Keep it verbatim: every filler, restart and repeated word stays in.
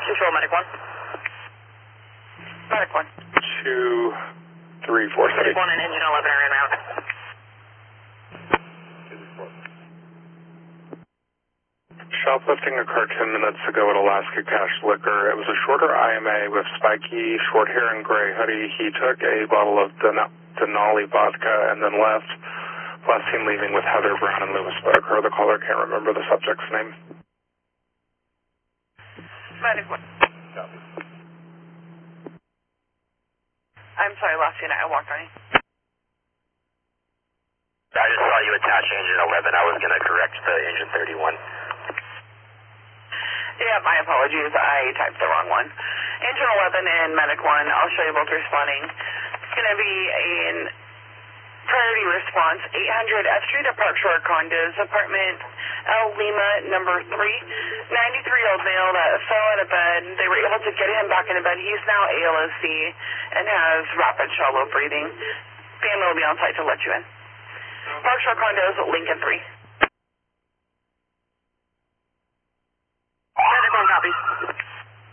Control, Medic one. Medic one. Two, three, four, Medic one and Engine eleven are en route. Shoplifting occurred ten minutes ago at Alaska Cash Liquor. It was a shorter I M A with spiky short hair and gray hoodie. He took a bottle of Den- Denali vodka and then left. Last seen leaving with Heather Brown and Lewis Whitaker. The caller can't remember the subject's name. Medic one. I'm sorry, last unit, I walked on you. I just saw you attach engine eleven. I was going to correct the engine thirty-one. Yeah, my apologies. I typed the wrong one. Engine eleven and Medic one, I'll show you both responding. It's going to be a priority response, eight hundred F Street at Park Shore Condos, apartment L Lima number three, ninety-three-year-old male that fell out of bed. They were able to get him back into bed. He's now A L O C and has rapid shallow breathing. Family will be on site to let you in. Park Shore Condos, Lincoln three.